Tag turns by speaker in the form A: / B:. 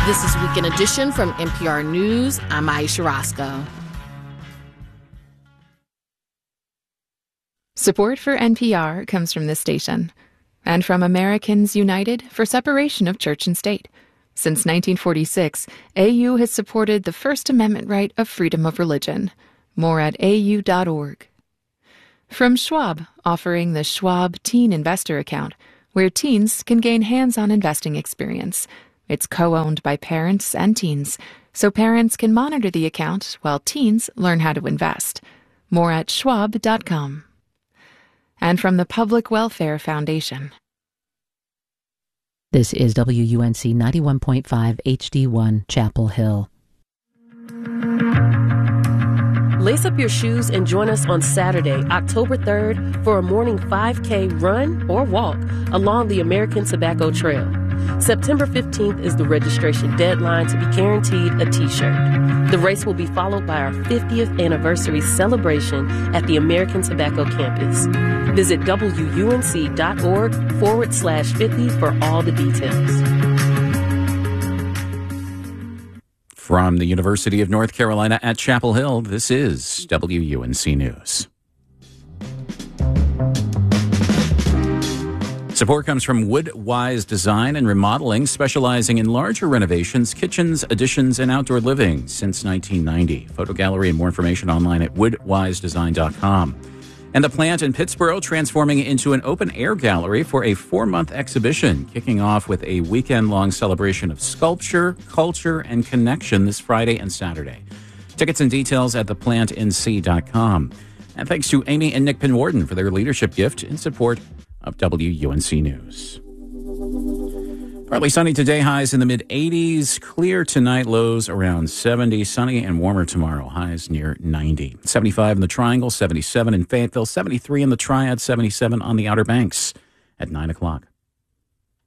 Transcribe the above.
A: This is Weekend Edition from NPR News. I'm Aisha Roscoe.
B: Support for NPR comes from this station and from Americans United for Separation of Church and State. Since 1946, AU has supported the First Amendment right of freedom of religion. More at au.org. From Schwab, offering the Schwab Teen Investor Account, where teens can gain hands-on investing experience. It's co-owned by parents and teens, so parents can monitor the account while teens learn how to invest. More at schwab.com. And from the Public Welfare Foundation.
C: This is WUNC 91.5 HD1 Chapel Hill.
D: Lace up your shoes and join us on Saturday, October 3rd, for a morning 5K run or walk along the American Tobacco Trail. September 15th is the registration deadline to be guaranteed a T-shirt. The race will be followed by our 50th anniversary celebration at the American Tobacco campus. Visit WUNC.org/50 for all the details.
E: From the University of North Carolina at Chapel Hill, this is WUNC News. Support comes from Woodwise Design and Remodeling, specializing in larger renovations, kitchens, additions, and outdoor living since 1990. Photo gallery and more information online at woodwisedesign.com. And the plant in Pittsburgh transforming into an open-air gallery for a 4-month exhibition, kicking off with a weekend-long celebration of sculpture, culture, and connection this Friday and Saturday. Tickets and details at theplantnc.com. And thanks to Amy and Nick Pinwarden for their leadership gift in support of WUNC News. Partly sunny today, highs in the mid-80s. Clear tonight, lows around 70. Sunny and warmer tomorrow, highs near 90. 75 in the Triangle, 77 in Fayetteville, 73 in the Triad, 77 on the Outer Banks at 9 o'clock.